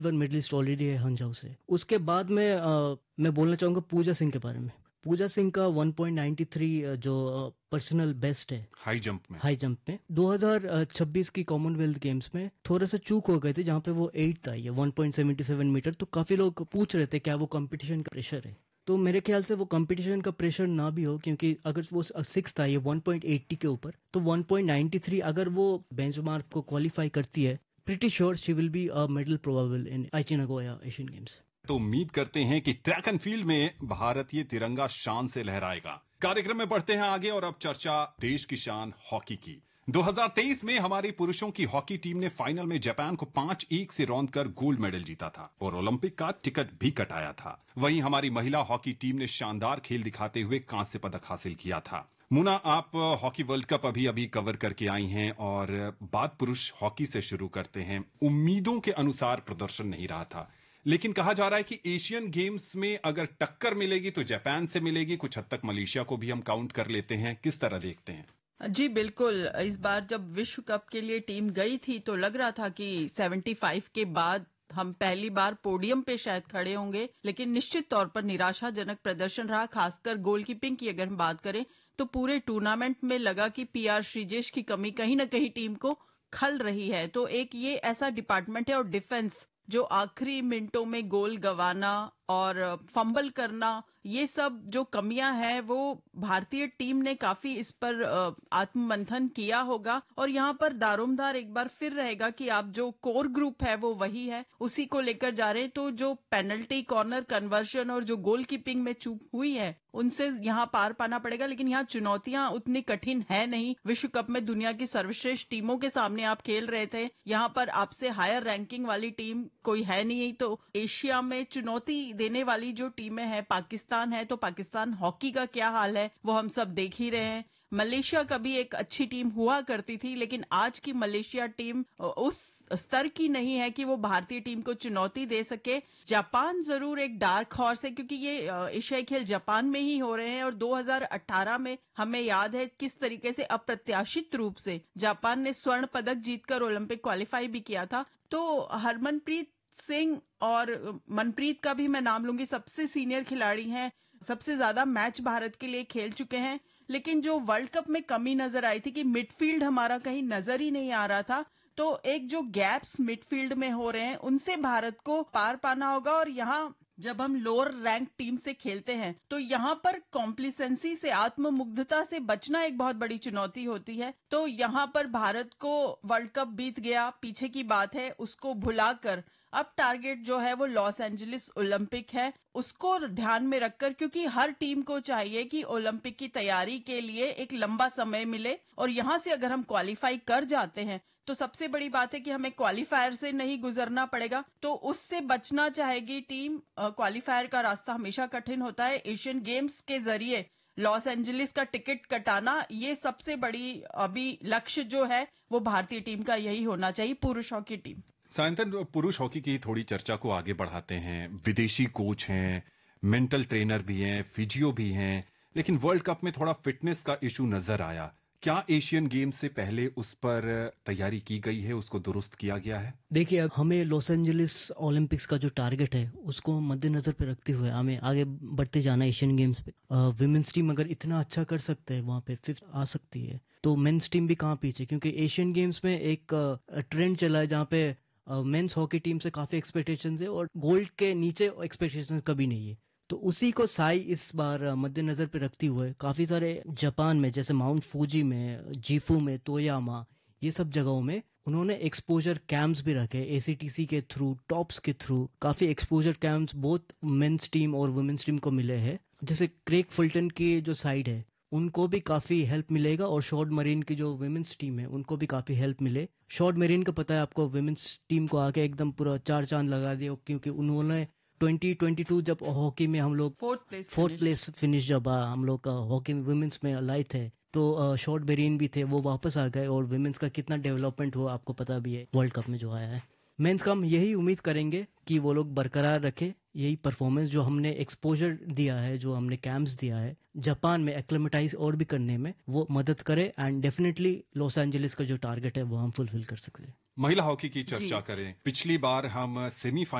One medallist already है हंझाऊ से। उसके बाद में मैं बोलना चाहूँगा पूजा सिंह के बारे में। पूजा सिंह का 1.93 जो पर्सनल बेस्ट है हाई जंप में 2026 की कॉमनवेल्थ गेम्स में थोड़ा सा चूक हो गए थे, जहाँ पे वो 8th आई है 1.77 मीटर। तो काफी लोग पूछ रहे थे क्या वो कंपटीशन का प्रेशर है। तो मेरे ख्याल से वो कंपटीशन का प्रेशर ना भी हो, क्योंकि अगर वो 6th आई है 1.80 के ऊपर, तो 1.93 अगर वो बेंचमार्क को क्वालिफाई करती है, pretty sure she will be a medal probable इन आईची नागोया एशियन गेम्स। तो उम्मीद करते हैं कि ट्रैक एंड फील्ड में भारतीय तिरंगा शान से लहराएगा। कार्यक्रम में बढ़ते हैं आगे और अब चर्चा देश की शान हॉकी की। 2023 में हमारी पुरुषों की हॉकी टीम ने फाइनल में जापान को 5-1 से रौंद कर गोल्ड मेडल जीता था और ओलंपिक का टिकट भी कटाया था। वहीं हमारी महिला हॉकी टीम ने शानदार खेल दिखाते हुए कांस्य पदक हासिल किया था। मुना, आप हॉकी वर्ल्ड कप अभी कवर करके आई हैं और बात पुरुष हॉकी से शुरू करते हैं। उम्मीदों के अनुसार प्रदर्शन नहीं रहा था, लेकिन कहा जा रहा है कि एशियन गेम्स में अगर टक्कर मिलेगी तो जापान से मिलेगी, कुछ हद तक मलेशिया को भी हम काउंट कर लेते हैं। किस तरह देखते हैं? जी बिल्कुल, इस बार जब विश्व कप के लिए टीम गई थी तो लग रहा था कि 75 के बाद हम पहली बार पोडियम पे शायद खड़े होंगे, लेकिन निश्चित तौर पर निराशाजनक प्रदर्शन रहा। खासकर गोलकीपिंग की अगर हम बात करें तो पूरे टूर्नामेंट में लगा कि पीआर श्रीजेश की कमी कहीं ना कहीं टीम को खल रही है। तो एक ये ऐसा डिपार्टमेंट है, और डिफेंस जो आखिरी मिनटों में गोल गंवाना और फंबल करना, ये सब जो कमियां हैं वो भारतीय टीम ने काफी इस पर आत्ममंथन किया होगा। और यहाँ पर दारोमदार एक बार फिर रहेगा कि आप जो कोर ग्रुप है वो वही है, उसी को लेकर जा रहे हैं। तो जो पेनल्टी, कॉर्नर कन्वर्शन और जो गोल कीपिंग में चूक हुई है उनसे यहाँ पार पाना पड़ेगा। लेकिन यहाँ चुनौतियां उतनी कठिन है नहीं। विश्व कप में दुनिया की सर्वश्रेष्ठ टीमों के सामने आप खेल रहे थे, यहाँ पर आपसे हायर रैंकिंग वाली टीम कोई है नहीं। तो एशिया में चुनौती देने वाली जो टीमें हैं पाकिस्तान है, तो पाकिस्तान हॉकी का क्या हाल है वो हम सब देख ही रहे हैं। मलेशिया कभी एक अच्छी टीम हुआ करती थी, लेकिन आज की मलेशिया टीम उस स्तर की नहीं है कि वो भारतीय टीम को चुनौती दे सके। जापान जरूर एक डार्क हॉर्स है, क्योंकि ये एशियाई खेल जापान में ही हो रहे हैं और 2018 में हमें याद है किस तरीके से अप्रत्याशित रूप से जापान ने स्वर्ण पदक जीतकर ओलंपिक क्वालिफाई भी किया था। तो हरमनप्रीत सिंह और मनप्रीत का भी मैं नाम लूंगी, सबसे सीनियर खिलाड़ी हैं, सबसे ज्यादा मैच भारत के लिए खेल चुके हैं। लेकिन जो वर्ल्ड कप में कमी नजर आई थी कि मिडफील्ड हमारा कहीं नजर ही नहीं आ रहा था, तो एक जो गैप्स मिडफील्ड में हो रहे हैं उनसे भारत को पार पाना होगा। और यहाँ जब हम लोअर रैंक टीम से खेलते हैं तो यहाँ पर कॉम्प्लिसेंसी से, आत्ममुग्धता से बचना एक बहुत बड़ी चुनौती होती है। तो यहाँ पर भारत को वर्ल्ड कप बीत गया, पीछे की बात है, उसको भुलाकर अब टारगेट जो है वो लॉस एंजलिस ओलंपिक है, उसको ध्यान में रखकर, क्योंकि हर टीम को चाहिए कि ओलंपिक की तैयारी के लिए एक लंबा समय मिले। और यहाँ से अगर हम क्वालिफाई कर जाते हैं तो सबसे बड़ी बात है कि हमें क्वालिफायर से नहीं गुजरना पड़ेगा, तो उससे बचना चाहेगी टीम। क्वालिफायर का रास्ता हमेशा कठिन होता है। एशियन गेम्स के जरिए लॉस एंजलिस का टिकट कटाना, ये सबसे बड़ी अभी लक्ष्य जो है वो भारतीय टीम का यही होना चाहिए, पुरुष हॉकी टीम। सायंतन, पुरुष हॉकी की थोड़ी चर्चा को आगे बढ़ाते हैं। विदेशी कोच हैं, मेंटल ट्रेनर भी हैं, फिजियो भी हैं, लेकिन वर्ल्ड कप में थोड़ा फिटनेस का इशू नजर आया। क्या एशियन गेम्स से पहले उस पर तैयारी की गई है, उसको दुरुस्त किया गया है? देखिए, अब हमें लॉस एंजलिस ओलंपिक्स का जो टारगेट है उसको मद्देनजर पे रखते हुए हमें आगे बढ़ते जाना है। एशियन गेम्स पे विमेंस टीम अगर इतना अच्छा कर सकते हैं, वहाँ पे 5th आ सकती है, तो मेंस टीम भी कहाँ पीछे, क्योंकि एशियन गेम्स में एक ट्रेंड चला है जहाँ पे मेंस हॉकी टीम से काफी एक्सपेक्टेशंस है और गोल्ड के नीचे एक्सपेक्टेशंस कभी नहीं है। तो उसी को साई इस बार मद्देनजर पे रखते हुए काफी सारे जापान में, जैसे माउंट फूजी में, जीफू में, तोयामा, ये सब जगहों में उन्होंने एक्सपोजर कैंप्स भी रखे। एसीटीसी के थ्रू, टॉप्स के थ्रू काफी exposure camps both men's team और वुमेन्स टीम को मिले हैं। जैसे क्रेग फुलटन की जो साइड है उनको भी काफी हेल्प मिलेगा, और शॉर्ट मरीन की जो वुमेन्स टीम है उनको भी काफी हेल्प मिले। शॉर्ट मरीन का पता है आपको, वुमेन्स टीम को आके एकदम पूरा 4 चांद लगा दिया, क्योंकि उन्होंने 2022 जब हॉकी में हम लोग 4th प्लेस फिनिश जब हम लोग का हॉकी वुमेन्स में लाए थे, तो शॉर्ट मरीन भी थे, वो वापस आ गए। और वुमेन्स का कितना डेवलपमेंट हुआ आपको पता भी है वर्ल्ड कप में जो आया है। मेंस का हम यही उम्मीद करेंगे कि वो लोग बरकरार रखे यही परफॉर्मेंस जो हमने एक्सपोजर दिया है, जो हमने कैंप्स दिया है, जापान में एक्लेमेटाइज और भी करने में वो मदद करे एंड डेफिनेटली लॉस एंजलिस का जो टारगेट है वो हम फुलफिल कर सकते हैं। महिला हॉकी की चर्चा जी। करें। पिछली बार हम सेमीफाइनल